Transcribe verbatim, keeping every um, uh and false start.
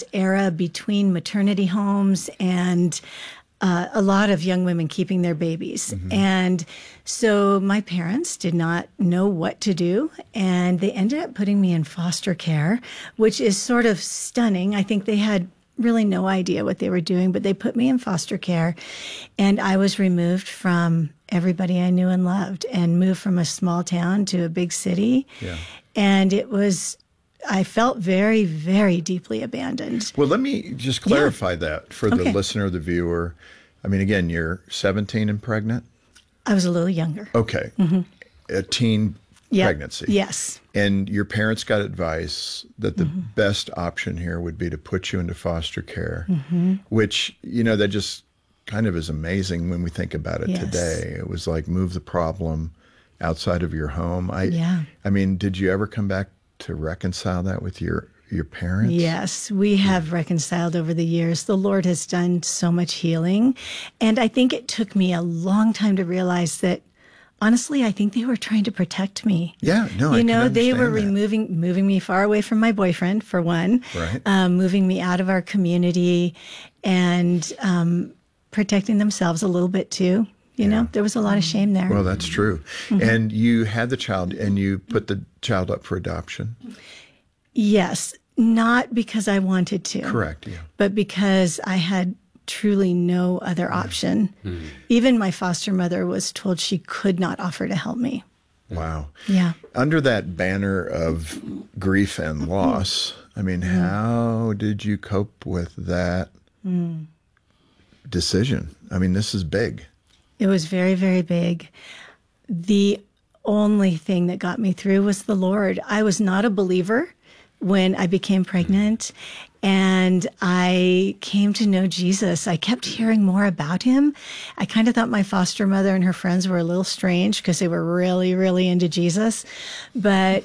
this era between maternity homes and uh, a lot of young women keeping their babies. Mm-hmm. And so my parents did not know what to do, and they ended up putting me in foster care, which is sort of stunning. I think they had really no idea what they were doing, but they put me in foster care, and I was removed from everybody I knew and loved and moved from a small town to a big city. Yeah. And it was, I felt very, very deeply abandoned. Well, let me just clarify yeah. that for the okay. listener, the viewer. I mean, again, you're seventeen and pregnant? I was a little younger. Okay. Mm-hmm. A teen yep. pregnancy. Yes. And your parents got advice that the mm-hmm. best option here would be to put you into foster care, mm-hmm. which, you know, that just kind of is amazing when we think about it yes. today. It was like move the problem outside of your home. I, yeah. I mean, did you ever come back to reconcile that with your your parents? Yes, we have yeah. reconciled over the years. The Lord has done so much healing. And I think it took me a long time to realize that, honestly, I think they were trying to protect me. Yeah, no, you I know, can they were that. removing, moving me far away from my boyfriend, for one, right. um, moving me out of our community, and um, protecting themselves a little bit too. You yeah. know, there was a lot of shame there. Well, that's true. Mm-hmm. And you had the child, and you put the child up for adoption. Yes, not because I wanted to. Correct, yeah. But because I had truly no other option. Mm-hmm. Even my foster mother was told she could not offer to help me. Wow. Yeah. Under that banner of grief and loss, I mean, mm. how did you cope with that mm. decision? I mean, this is big. It was very, very big. The only thing that got me through was the Lord. I was not a believer when I became pregnant, and I came to know Jesus. I kept hearing more about him. I kind of thought my foster mother and her friends were a little strange because they were really, really into Jesus. But